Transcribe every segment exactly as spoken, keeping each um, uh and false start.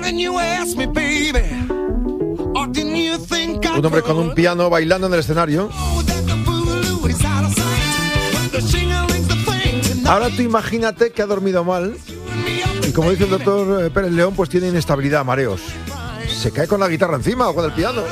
Un hombre con un piano bailando en el escenario. Ahora tú imagínate que ha dormido mal y, como dice el doctor Pérez León, pues tiene inestabilidad, mareos. Se cae con la guitarra encima o con el piano.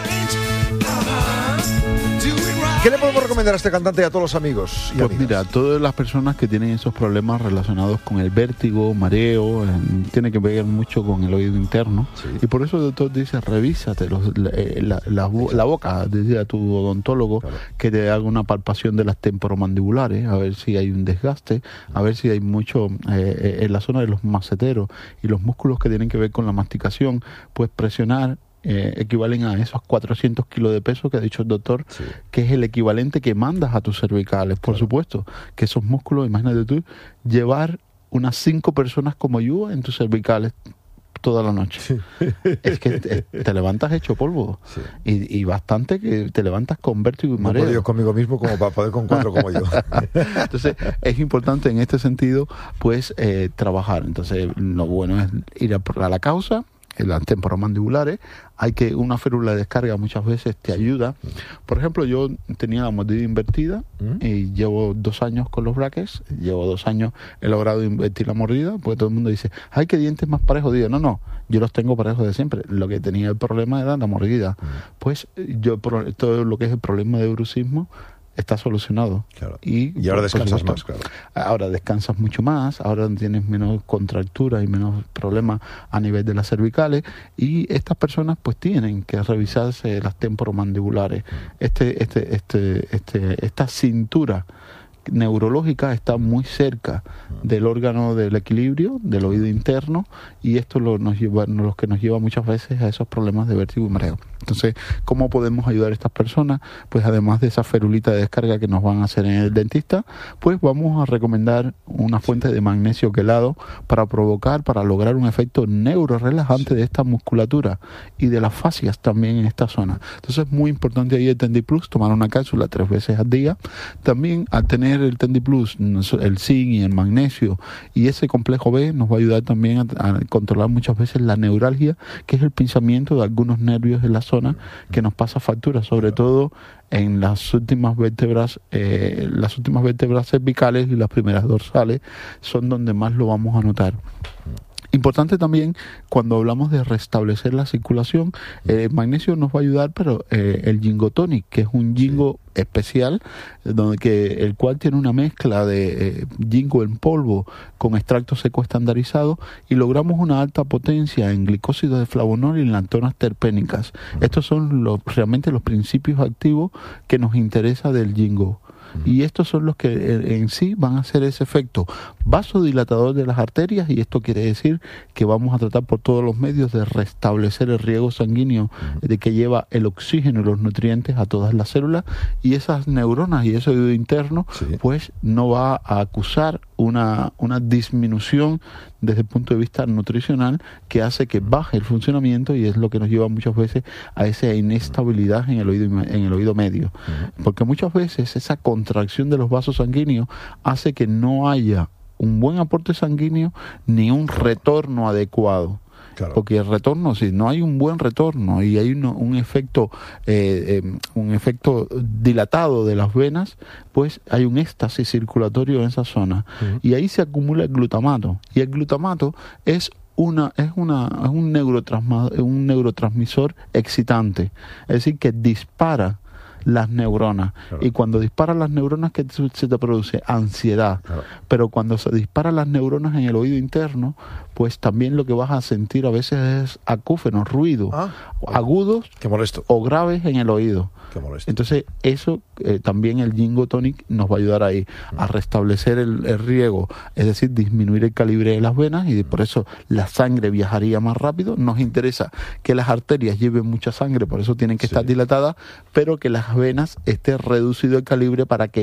¿Qué le podemos recomendar a este cantante y a todos los amigos? Y pues amigas? Mira, todas las personas que tienen esos problemas relacionados con el vértigo, mareo, eh, tiene que ver mucho con el oído interno. Sí. Y por eso el doctor dice, revísate los, la, la, la, la boca, decía tu odontólogo, claro, que te haga una palpación de las temporomandibulares, a ver si hay un desgaste, a ver si hay mucho eh, en la zona de los maceteros y los músculos que tienen que ver con la masticación, pues presionar. Eh, equivalen a esos cuatrocientos kilos de peso que ha dicho el doctor, sí, que es el equivalente que mandas a tus cervicales, por claro, supuesto, que esos músculos, imagínate tú, llevar unas cinco personas como yo en tus cervicales toda la noche. Sí. Es que te, te levantas hecho polvo, sí, y, y bastante que te levantas con vértigo y mareo. No puedo yo conmigo mismo como para poder con cuatro como yo. Entonces es importante en este sentido pues eh, trabajar. Entonces lo bueno es ir a, a la causa, en las temporomandibulares. Hay que una férula de descarga muchas veces te ayuda. Por ejemplo, yo tenía la mordida invertida ¿Mm? y llevo dos años con los brackets, llevo dos años he logrado invertir la mordida, porque todo el mundo dice, ay, qué dientes más parejos. Digo, no, no, yo los tengo parejos de siempre. Lo que tenía el problema era la mordida. ¿Mm? Pues yo, todo lo que es el problema de bruxismo está solucionado. Claro. Y, y ahora descansas más, claro. Ahora descansas mucho más, ahora tienes menos contractura y menos problemas a nivel de las cervicales, y estas personas pues tienen que revisarse las temporomandibulares. Este, este, este, este, esta cintura neurológica está muy cerca del órgano del equilibrio, del oído interno, y esto lo, nos lleva, lo que nos lleva muchas veces a esos problemas de vértigo y mareo. Entonces, ¿cómo podemos ayudar a estas personas? Pues además de esa ferulita de descarga que nos van a hacer en el dentista, pues vamos a recomendar una fuente de magnesio quelado para provocar, para lograr un efecto neurorelajante de esta musculatura y de las fascias también en esta zona. Entonces es muy importante ahí el TendiPlus, tomar una cápsula tres veces al día. También al tener el TendiPlus, el zinc y el magnesio y ese complejo B nos va a ayudar también a, a controlar muchas veces la neuralgia, que es el pinzamiento de algunos nervios en la zona que nos pasa factura, sobre todo en las últimas vértebras, eh, las últimas vértebras cervicales y las primeras dorsales son donde más lo vamos a notar. Importante también cuando hablamos de restablecer la circulación, eh, el magnesio nos va a ayudar, pero eh, el Jingo Tonic, que es un Jingo sí. especial, donde que el cual tiene una mezcla de eh, Jingo en polvo con extracto seco estandarizado, y logramos una alta potencia en glicósido de flavonol y en lantonas terpénicas. Uh-huh. Estos son los, realmente los principios activos que nos interesa del Jingo. Y estos son los que en sí van a hacer ese efecto vasodilatador de las arterias, y esto quiere decir que vamos a tratar por todos los medios de restablecer el riego sanguíneo de que lleva el oxígeno y los nutrientes a todas las células, y esas neuronas y ese oído interno sí. pues no va a acusar una, una disminución desde el punto de vista nutricional que hace que baje el funcionamiento, y es lo que nos lleva muchas veces a esa inestabilidad en el oído, en el oído medio. Porque muchas veces esa contracción de los vasos sanguíneos hace que no haya un buen aporte sanguíneo ni un retorno adecuado. Claro. Porque el retorno, si no hay un buen retorno y hay uno, un efecto eh, eh, un efecto dilatado de las venas, pues hay un éxtasis circulatorio en esa zona. Uh-huh. Y ahí se acumula el glutamato. Y el glutamato es una es una es un neurotransma, un neurotransmisor excitante, es decir, que dispara las neuronas. Claro. Y cuando disparan las neuronas, ¿qué se te produce? Ansiedad. Claro. Pero cuando se disparan las neuronas en el oído interno, pues también lo que vas a sentir a veces es acúfenos, ruidos ah, agudos qué molesto. O graves en el oído. Qué molesto. Entonces eso eh, también el Jingo Tonic nos va a ayudar ahí mm. a restablecer el, el riego, es decir, disminuir el calibre de las venas, y por eso la sangre viajaría más rápido. Nos interesa que las arterias lleven mucha sangre, por eso tienen que sí. estar dilatadas, pero que las venas esté reducido el calibre para que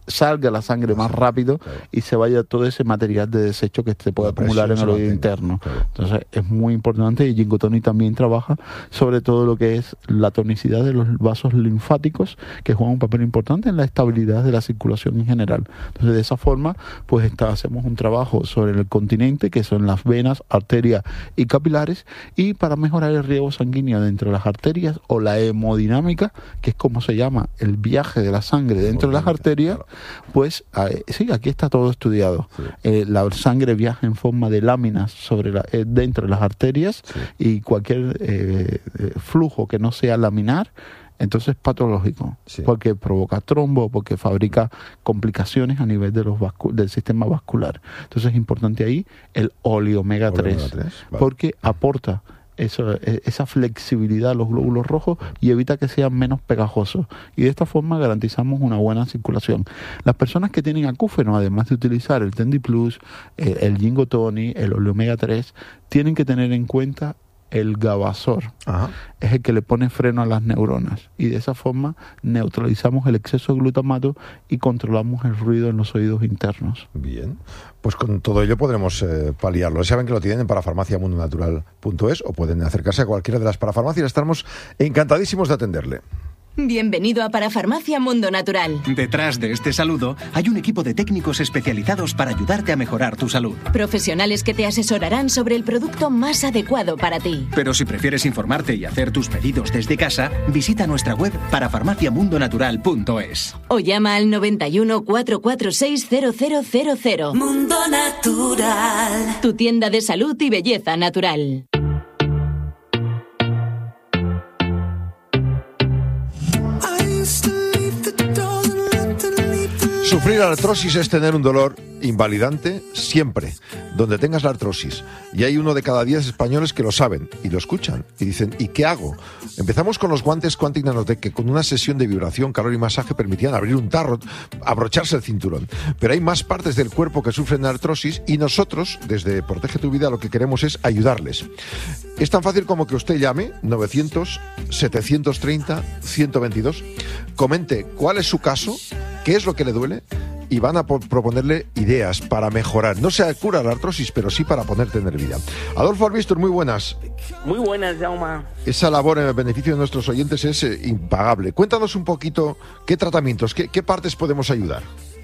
salga la sangre más rápido claro. y se vaya todo ese material de desecho que se puede la acumular en el oído interno. Claro. Entonces es muy importante, y Ginkgo Tonic también trabaja sobre todo lo que es la tonicidad de los vasos linfáticos, que juegan un papel importante en la estabilidad de la circulación en general. Entonces de esa forma pues está, hacemos un trabajo sobre el continente, que son las venas, arterias y capilares, y para mejorar el riego sanguíneo dentro de las arterias, o la hemodinámica, que es como se llama el viaje de la sangre dentro de las arterias, claro. pues eh, sí, aquí está todo estudiado. Sí. Eh, la sangre viaja en forma de láminas sobre la, eh, dentro de las arterias, sí. y cualquier eh, flujo que no sea laminar, entonces es patológico, sí. porque provoca trombo, porque fabrica complicaciones a nivel de los vascu- del sistema vascular. Entonces es importante ahí el óleo omega tres, vale. porque aporta Eso, esa flexibilidad a los glóbulos rojos y evita que sean menos pegajosos, y de esta forma garantizamos una buena circulación. Las personas que tienen acúfeno, además de utilizar el Tendi Plus, eh, el Ginkgo Tonic, el óleo omega tres, tienen que tener en cuenta el Gabasor. Ajá. Es el que le pone freno a las neuronas, y de esa forma neutralizamos el exceso de glutamato y controlamos el ruido en los oídos internos. Bien, pues con todo ello podremos eh, paliarlo. Saben que lo tienen en parafarmacia mundo natural punto es, o pueden acercarse a cualquiera de las parafarmacias. Estamos encantadísimos de atenderle. Bienvenido a Parafarmacia Mundo Natural. Detrás de este saludo hay un equipo de técnicos especializados para ayudarte a mejorar tu salud. Profesionales que te asesorarán sobre el producto más adecuado para ti. Pero si prefieres informarte y hacer tus pedidos desde casa, visita nuestra web parafarmacia mundo natural punto es. O llama al noventa y uno, cuatrocientos cuarenta y seis, cero cero cero cero. Mundo Natural. Tu tienda de salud y belleza natural. Sufrir artrosis es tener un dolor invalidante siempre, donde tengas la artrosis. Y hay uno de cada diez españoles que lo saben y lo escuchan y dicen, ¿y qué hago? Empezamos con los guantes Quantic Nanotech, que con una sesión de vibración, calor y masaje permitían abrir un tarro, abrocharse el cinturón. Pero hay más partes del cuerpo que sufren artrosis, y nosotros, desde Protege tu Vida, lo que queremos es ayudarles. Es tan fácil como que usted llame novecientos, setecientos treinta, ciento veintidós, comente cuál es su caso, qué es lo que le duele, y van a po- proponerle ideas para mejorar. No se cura la artrosis, pero sí para poder tener vida. Adolfo Albistur, muy buenas. Muy buenas, Jaume. Esa labor en el beneficio de nuestros oyentes es eh, impagable. Cuéntanos un poquito qué tratamientos, qué, qué partes podemos ayudar.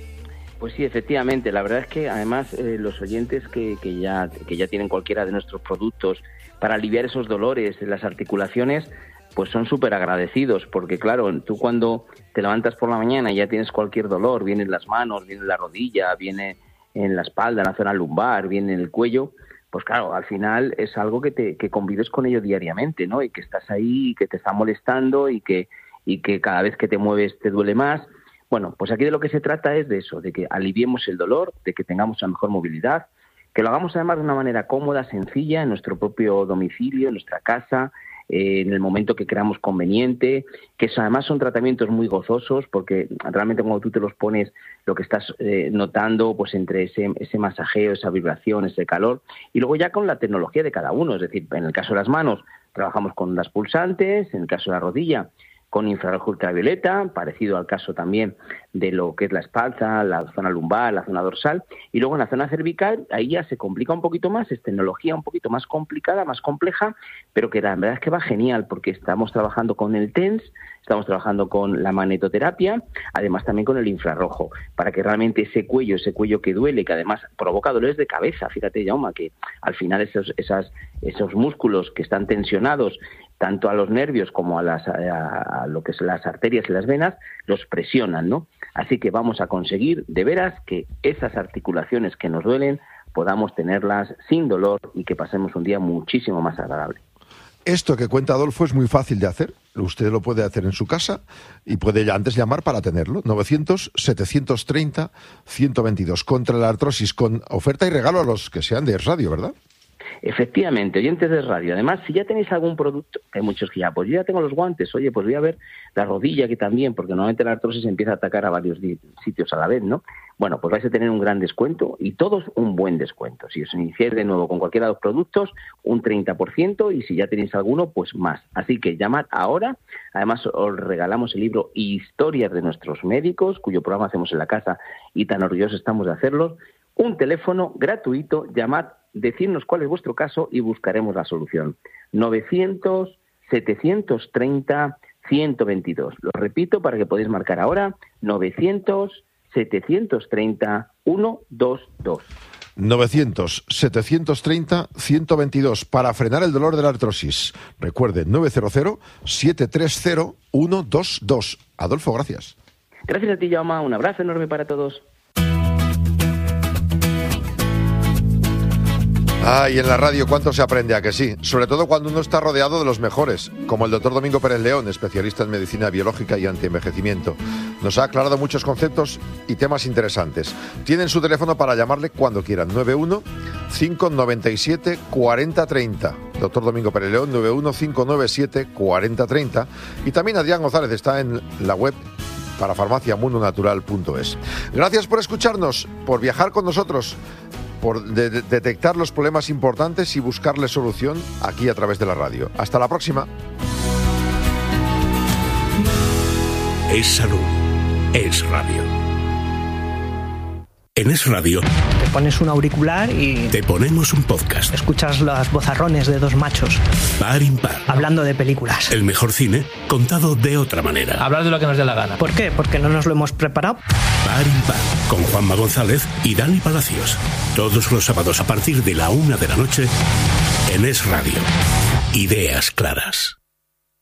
Pues sí, efectivamente. La verdad es que además eh, los oyentes que, que, ya, que ya tienen cualquiera de nuestros productos para aliviar esos dolores en las articulaciones, pues son súper agradecidos, porque claro, tú cuando te levantas por la mañana y ya tienes cualquier dolor, viene en las manos, viene en la rodilla, viene en la espalda, en la zona lumbar, viene en el cuello, pues claro, al final es algo que te que convives con ello diariamente, ¿no? Y que estás ahí, y que te está molestando, y que y que cada vez que te mueves te duele más. Bueno, pues aquí de lo que se trata es de eso, de que aliviemos el dolor, de que tengamos una mejor movilidad, que lo hagamos además de una manera cómoda, sencilla, en nuestro propio domicilio, en nuestra casa, eh, en el momento que creamos conveniente, que además son tratamientos muy gozosos, porque realmente cuando tú te los pones, lo que estás eh, notando, pues entre ese, ese masajeo, esa vibración, ese calor, y luego ya con la tecnología de cada uno, es decir, en el caso de las manos trabajamos con las pulsantes, en el caso de la rodilla con infrarrojo ultravioleta, parecido al caso también de lo que es la espalda, la zona lumbar, la zona dorsal, y luego en la zona cervical, ahí ya se complica un poquito más, es tecnología un poquito más complicada, más compleja, pero que la verdad es que va genial, porque estamos trabajando con el T E N S, estamos trabajando con la magnetoterapia, además también con el infrarrojo, para que realmente ese cuello, ese cuello que duele, que además provoca dolores de cabeza, fíjate, Jaume, que al final esos, esas, esos músculos que están tensionados, tanto a los nervios como a, las, a, a lo que son las arterias y las venas, los presionan, ¿no? Así que vamos a conseguir, de veras, que esas articulaciones que nos duelen podamos tenerlas sin dolor y que pasemos un día muchísimo más agradable. Esto que cuenta Adolfo es muy fácil de hacer. Usted lo puede hacer en su casa y puede antes llamar para tenerlo. novecientos, setecientos treinta, ciento veintidós. Contra la artrosis, con oferta y regalo a los que sean de Radio, ¿verdad? Efectivamente, oyentes de radio. Además, si ya tenéis algún producto, hay muchos que ya, pues yo ya tengo los guantes, oye, pues voy a ver la rodilla que también, porque normalmente la artrosis empieza a atacar a varios sitios a la vez, ¿no? Bueno, pues vais a tener un gran descuento y todos un buen descuento. Si os iniciáis de nuevo con cualquiera de los productos, un treinta por ciento y si ya tenéis alguno, pues más. Así que llamad ahora. Además, os regalamos el libro Historias de nuestros médicos, cuyo programa hacemos en la casa y tan orgullosos estamos de hacerlo. Un teléfono gratuito, llamad, decidnos cuál es vuestro caso y buscaremos la solución. novecientos, setecientos treinta, ciento veintidós. Lo repito para que podáis marcar ahora, novecientos, setecientos treinta, ciento veintidós. novecientos, setecientos treinta, ciento veintidós para frenar el dolor de la artrosis. Recuerde, nueve cero cero, siete tres cero, ciento veintidós. Adolfo, gracias. Gracias a ti, Jaume. Un abrazo enorme para todos. Ay, en la radio cuánto se aprende, a que sí, sobre todo cuando uno está rodeado de los mejores, como el doctor Domingo Pérez León, especialista en medicina biológica y antienvejecimiento. Nos ha aclarado muchos conceptos y temas interesantes. Tienen su teléfono para llamarle cuando quieran, nueve uno, cinco nueve siete, cuatro cero tres cero. Doctor Domingo Pérez León, nueve uno, cinco nueve siete, cuatro cero tres cero. Y también Adrián González está en la web para farmacia mundo natural punto es. Gracias por escucharnos, por viajar con nosotros, por de- de- detectar los problemas importantes y buscarles solución aquí a través de la radio. Hasta la próxima. Es salud. Es radio. En Es Radio Te pones un auricular y te ponemos un podcast. escuchas los vozarrones de dos machos Par impar. hablando de películas. El mejor cine contado de otra manera. Hablar de lo que nos dé la gana. ¿Por qué? Porque no nos lo hemos preparado. Par impar. Con Juanma González y Dani Palacios. Todos los sábados a partir de la una de la noche en Es Radio. Ideas claras.